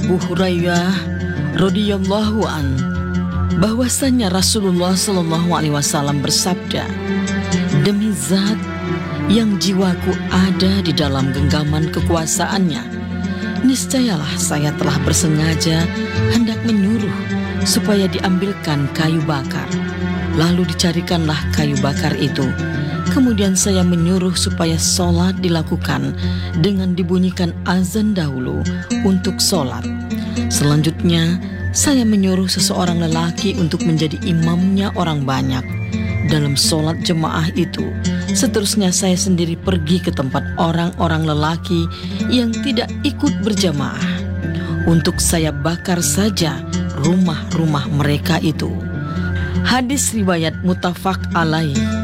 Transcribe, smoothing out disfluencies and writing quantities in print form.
Abu Hurairah radhiyallahu an bahwasanya Rasulullah sallallahu alaihi wasallam bersabda, "Demi zat yang jiwaku ada di dalam genggaman kekuasaannya, niscayalah saya telah bersengaja hendak menyuruh supaya diambilkan kayu bakar. Lalu dicarikanlah kayu bakar itu. Kemudian saya menyuruh supaya sholat dilakukan dengan dibunyikan azan dahulu untuk sholat. Selanjutnya saya menyuruh seseorang lelaki untuk menjadi imamnya orang banyak dalam sholat jemaah itu. Seterusnya saya sendiri pergi ke tempat orang-orang lelaki yang tidak ikut berjamaah untuk saya bakar saja rumah-rumah mereka itu." Hadis riwayat muttafaq alaih.